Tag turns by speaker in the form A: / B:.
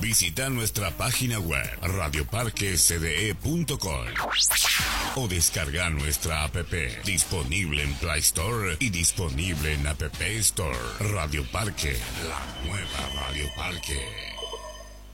A: Visita nuestra página web radioparquesde.com o descarga nuestra app disponible en Play Store y disponible en App Store. Radio Parque, la nueva Radio Parque.